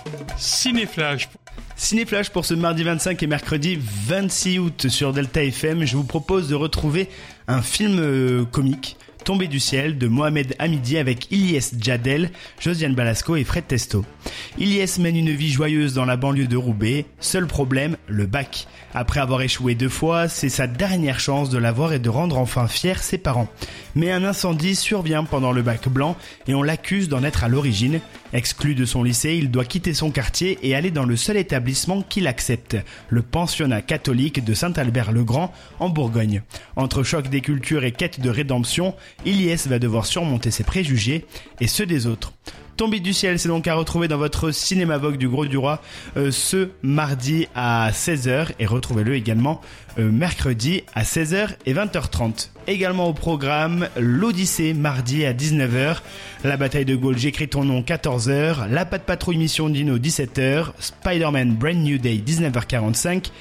Cinéflash. Cinéflash pour ce mardi 25 et mercredi 26 août sur Delta FM. Je vous propose de retrouver un film comique, Tombé du ciel, de Mohamed Hamidi avec Ilyes Djadel, Josiane Balasco et Fred Testo. Ilyes mène une vie joyeuse dans la banlieue de Roubaix. Seul problème, le bac. Après avoir échoué 2 fois, c'est sa dernière chance de l'avoir et de rendre enfin fiers ses parents. Mais un incendie survient pendant le bac blanc et on l'accuse d'en être à l'origine. Exclu de son lycée, il doit quitter son quartier et aller dans le seul établissement qu'il accepte, le pensionnat catholique de Saint-Albert-le-Grand en Bourgogne. Entre choc des cultures et quête de rédemption, Ilyes va devoir surmonter ses préjugés et ceux des autres. Tombé du ciel, c'est donc à retrouver dans votre cinéma Vogue du Gros du Roi ce mardi à 16h et retrouvez-le également mercredi à 16h et 20h30. Également au programme, l'Odyssée mardi à 19h, la bataille de Gaulle, j'écris ton nom 14h, la Patte Patrouille Mission Dino 17h, Spider-Man Brand New Day 19h45,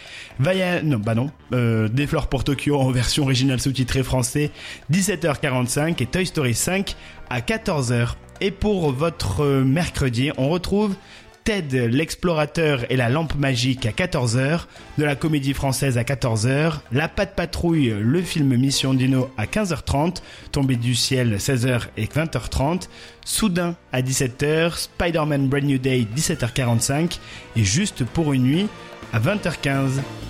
Des fleurs pour Tokyo en version originale sous-titrée français 17h45 et Toy Story 5 à 14h. Et pour votre mercredi, on retrouve Ted l'explorateur et la lampe magique à 14h, de la comédie française à 14h, la Patte Patrouille, le film Mission Dino à 15h30, Tombé du ciel 16h et 20h30, Soudain à 17h, Spider-Man Brand New Day 17h45 et Juste pour une nuit à 20h15.